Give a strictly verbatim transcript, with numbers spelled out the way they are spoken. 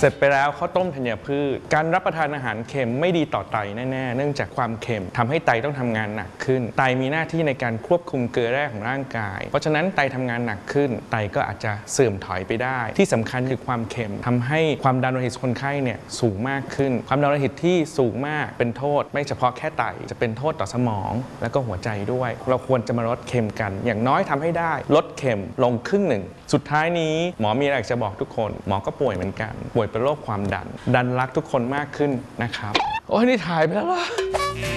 เสร็จไปแล้วข้าวต้มธัญพืชการรับประทานอาหารเค็มไม่ดีต่อไตแน่ๆเนื่องจากความเค็มทำให้ไตต้องทำงานหนักขึ้นไตมีหน้าที่ในการควบคุมเกลือแร่ของร่างกายเพราะฉะนั้นไตทำงานหนักขึ้นไตก็อาจจะเสื่อมถอยไปได้ที่สำคัญคือความเค็มทำให้ความดันโลหิตคนไข้เนี่ยสูงมากขึ้นความดันโลหิตที่สูงมากเป็นโทษไม่เฉพาะแค่ไตจะเป็นโทษต่อสมองและก็หัวใจด้วยเราควรจะมาลดเค็มกันอย่างน้อยทำให้ได้ลดเค็มลงครึ่งหนึ่งสุดท้ายนี้หมอมีอะไรจะบอกทุกคนหมอก็ป่วยเหมือนกันป่วยเป็นโรคความดันดันรักทุกคนมากขึ้นนะครับโอ้ยนี่ถ่ายไปแล้วเหรอ